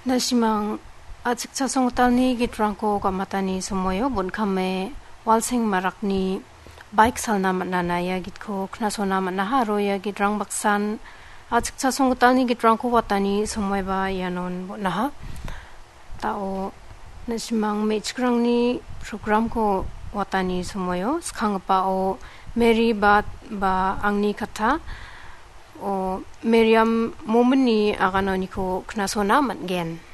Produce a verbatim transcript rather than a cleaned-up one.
Nasimang at siksasong talni gitrangko kamatani sumoyo bun kame walsing marakni bike salna matnanaya gitko knasona matnaharoya gitrang baksan at siksasong talni gitrangko watani sumoyba yanon naha tao nasimang mechkrangni program ko watani sumoyo skangpa o Mary bat ba angni kata o Miriam momeni aganoni ko knasona matgen